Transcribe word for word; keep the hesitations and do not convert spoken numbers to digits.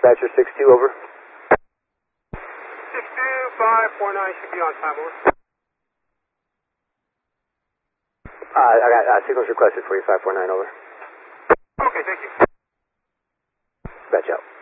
Dispatcher six two, over. six two five four nine should be on time, over. Uh, I got uh, signals requested for you, five four nine, over. Okay, thank you. Dispatch out.